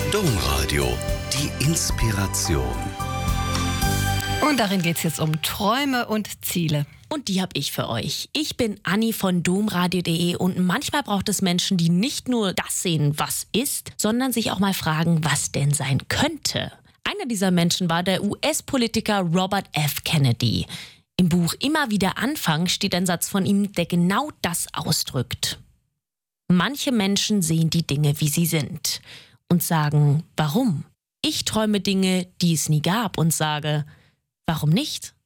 Domradio, die Inspiration. Und darin geht es jetzt um Träume und Ziele. Und die habe ich für euch. Ich bin Anni von domradio.de und manchmal braucht es Menschen, die nicht nur das sehen, was ist, sondern sich auch mal fragen, was denn sein könnte. Einer dieser Menschen war der US-Politiker Robert F. Kennedy. Im Buch Immer wieder Anfang steht ein Satz von ihm, der genau das ausdrückt. Manche Menschen sehen die Dinge, wie sie sind und sagen, warum? Ich träume Dinge, die es nie gab und sage, warum nicht?